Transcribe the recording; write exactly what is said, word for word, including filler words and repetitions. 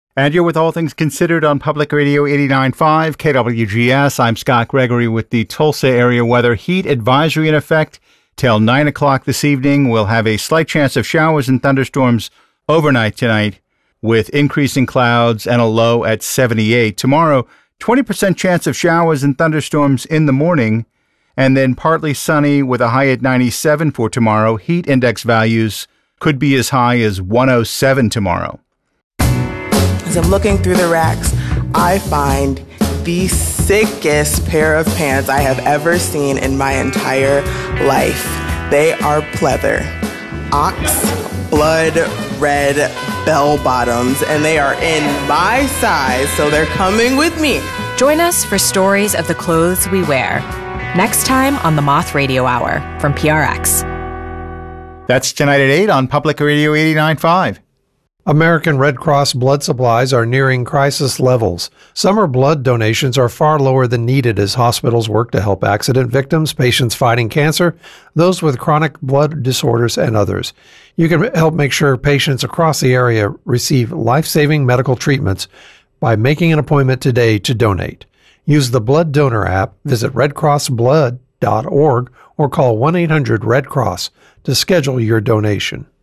And you're with All Things Considered on Public Radio eighty-nine point five K W G S. I'm Scott Gregory with the Tulsa area weather. Heat advisory in effect till nine o'clock this evening. We'll have a slight chance of showers and thunderstorms overnight tonight with increasing clouds and a low at seventy-eight. Tomorrow, twenty percent chance of showers and thunderstorms in the morning, and then partly sunny with a high at ninety-seven for tomorrow. Heat index values could be as high as one oh seven tomorrow. As I'm looking through the racks, I find the sickest pair of pants I have ever seen in my entire life. They are pleather, ox blood red bell bottoms, and they are in my size, so they're coming with me. Join us for stories of the clothes we wear. Next time on the Moth Radio Hour from P R X. That's tonight at eight on Public Radio eighty-nine point five. American Red Cross blood supplies are nearing crisis levels. Summer blood donations are far lower than needed as hospitals work to help accident victims, patients fighting cancer, those with chronic blood disorders, and others. You can help make sure patients across the area receive life-saving medical treatments by making an appointment today to donate. Use the Blood Donor app, visit red cross blood dot org, or call one eight hundred red cross to schedule your donation.